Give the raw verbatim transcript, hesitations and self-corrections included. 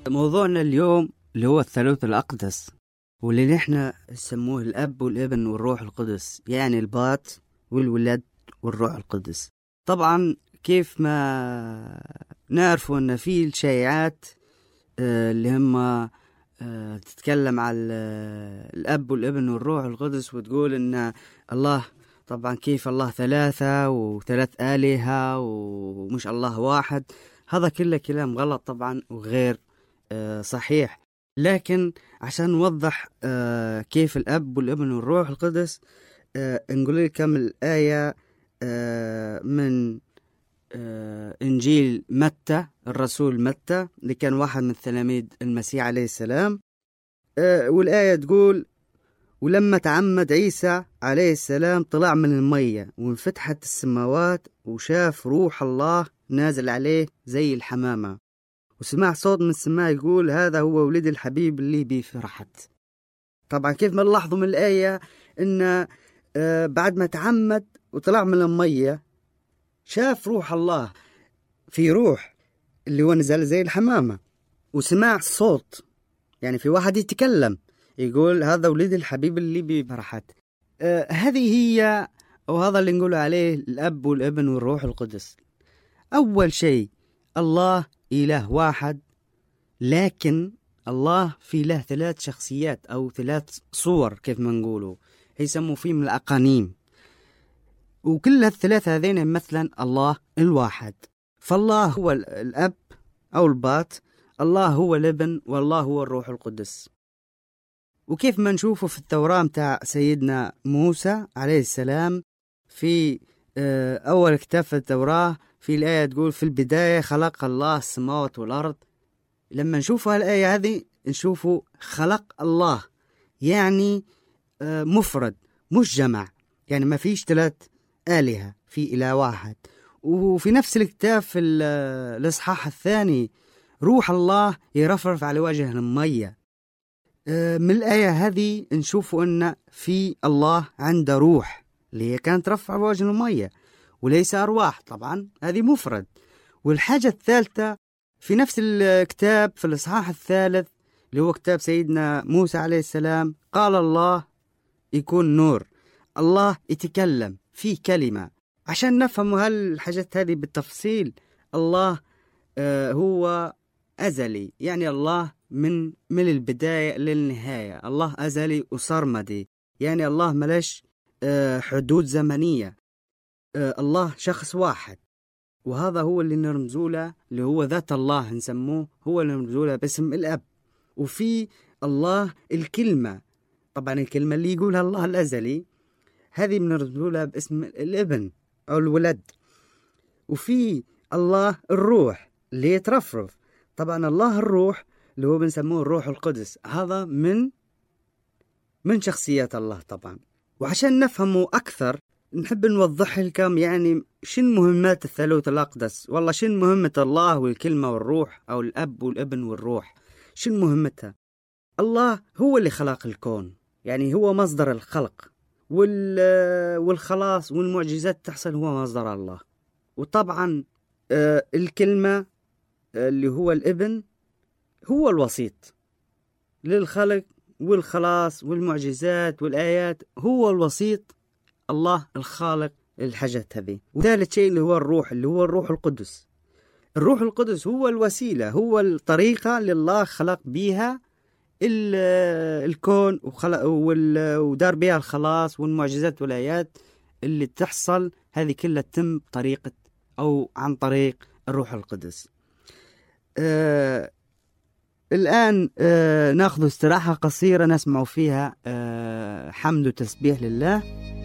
موضوعنا اليوم اللي هو الثالوث الأقدس، واللي نحن نسموه الأب والابن والروح القدس، يعني البات والولد والروح القدس. طبعا كيف ما نعرفوا أن في الشائعات اللي هم تتكلم على الأب والابن والروح القدس، وتقول أن الله طبعا كيف الله ثلاثة وثلاث آلهة ومش الله واحد. هذا كله كلام غلط طبعا وغير صحيح. لكن عشان نوضح كيف الأب والابن والروح القدس، نقول لكم الآية من إنجيل متى، الرسول متى اللي كان واحد من تلاميذ المسيح عليه السلام. والآية تقول: ولما تعمد عيسى عليه السلام طلع من المية وانفتحت السماوات وشاف روح الله نازل عليه زي الحمامة، وسمع صوت من السماء يقول: هذا هو ولد الحبيب اللي بيه فرحت. طبعا كيف ما نلاحظوا من الآية إن بعد ما تعمد وطلع من المية شاف روح الله، في روح اللي هو نزل زي الحمامة، وسمع صوت، يعني في واحد يتكلم يقول: هذا ولد الحبيب اللي بيه فرحت. آه هذه هي، وهذا اللي نقول عليه الأب والابن والروح القدس. أول شيء، الله إله واحد، لكن الله في له ثلاث شخصيات أو ثلاث صور كيف ما نقولوا، يسموا فيهم الأقانيم، وكل الثلاثة هذين مثلا الله الواحد. فالله هو الأب أو البات، الله هو الابن، والله هو الروح القدس. وكيف ما نشوفه في التوراة متاع سيدنا موسى عليه السلام، في أول كتاب في التوراة في الآية تقول: في البداية خلق الله السماوات والأرض. لما نشوفوا الآية هذه نشوفوا خلق الله، يعني مفرد مش جمع، يعني ما فيش ثلاث آلهة، في إله واحد. وفي نفس الكتاب في الإصحاح الثاني روح الله يرفرف على وجه المية. من الآية هذه نشوفوا أن في الله عنده روح اللي هي كانت ترفع وجه المية، وليس أرواح. طبعا هذه مفرد. والحاجة الثالثة في نفس الكتاب في الإصحاح الثالث اللي هو كتاب سيدنا موسى عليه السلام، قال الله يكون نور. الله يتكلم في كلمة. عشان نفهم هالحاجات هذه بالتفصيل، الله آه هو أزلي، يعني الله من من البداية للنهاية. الله أزلي وصرمدي، يعني الله ملاش آه حدود زمنية. آه الله شخص واحد، وهذا هو اللي نرمزوا له، اللي هو ذات الله نسموه، هو اللي نرمزوا له باسم الأب. وفي الله الكلمة، طبعا الكلمة اللي يقولها الله الأزلي هذه بنرمزوا لها باسم الابن أو الولد. وفي الله الروح اللي يترفرف، طبعا الله الروح اللي هو بنسموه الروح القدس، هذا من من شخصيات الله طبعا. وعشان نفهمه أكثر نحب نوضح لكم يعني شن مهمات الثالوث الأقدس. والله شن مهمة الله والكلمة والروح، أو الأب والابن والروح، شن مهمتها؟ الله هو اللي خلق الكون، يعني هو مصدر الخلق والخلاص والمعجزات تحصل، هو مصدر الله. وطبعا آه الكلمة اللي هو الابن هو الوسيط للخلق والخلاص والمعجزات والآيات، هو الوسيط، الله الخالق للحاجات هذه. وثالث شيء اللي هو الروح، اللي هو الروح القدس. الروح القدس هو الوسيلة، هو الطريقة اللي الله خلق بيها الكون وخلق ودار بها الخلاص والمعجزات والآيات اللي تحصل، هذه كلها تتم بطريقة أو عن طريق الروح القدس. آه الآن آه ناخذ استراحة قصيرة نسمع فيها آه حمد وتسبيح لله.